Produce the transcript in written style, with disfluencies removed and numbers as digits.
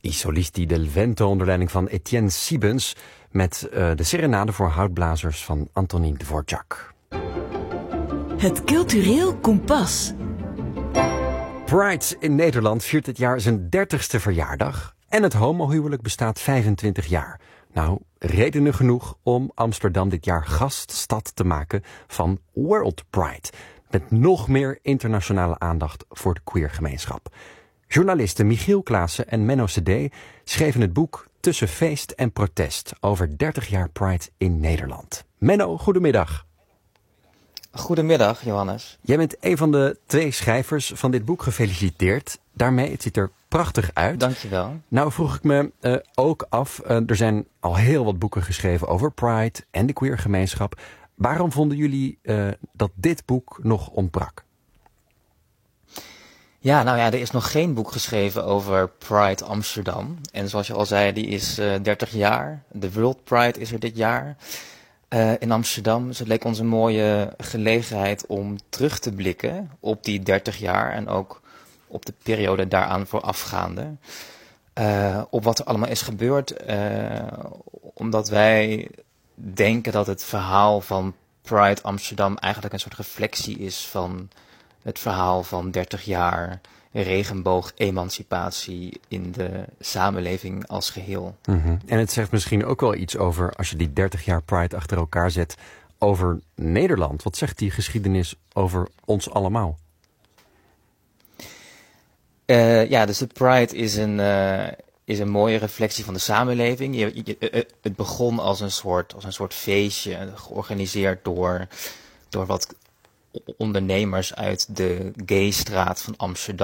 I Solisti del Vento onder leiding van Etienne Siebens met de serenade voor houtblazers van Antonín Dvorak. Het cultureel kompas. Pride in Nederland viert dit jaar zijn 30ste verjaardag en het homohuwelijk bestaat 25 jaar. Nou, redenen genoeg om Amsterdam dit jaar gaststad te maken van World Pride. Met nog meer internationale aandacht voor de queergemeenschap. Journalisten Michiel Klaassen en Menno CD schreven het boek Tussen feest en protest over 30 jaar Pride in Nederland. Menno, goedemiddag. Goedemiddag, Johannes. Jij bent een van de 2 schrijvers van dit boek. Gefeliciteerd daarmee. Het ziet er prachtig uit. Dankjewel. Nou vroeg ik me ook af, er zijn al heel wat boeken geschreven over Pride en de queergemeenschap. Waarom vonden jullie dat dit boek nog ontbrak? Ja, nou ja, er is nog geen boek geschreven over Pride Amsterdam. En zoals je al zei, die is 30 jaar. De World Pride is er dit jaar in Amsterdam. Dus het leek ons een mooie gelegenheid om terug te blikken op die 30 jaar. En ook op de periode daaraan voorafgaande. Op wat er allemaal is gebeurd. Omdat wij denken dat het verhaal van Pride Amsterdam eigenlijk een soort reflectie is van het verhaal van 30 jaar regenboog-emancipatie in de samenleving als geheel. Mm-hmm. En het zegt misschien ook wel iets over, als je die 30 jaar Pride achter elkaar zet, over Nederland. Wat zegt die geschiedenis over ons allemaal? Ja, dus de Pride is een mooie reflectie van de samenleving. Het begon als een soort feestje, georganiseerd door wat ondernemers uit de Gaystraat van Amsterdam.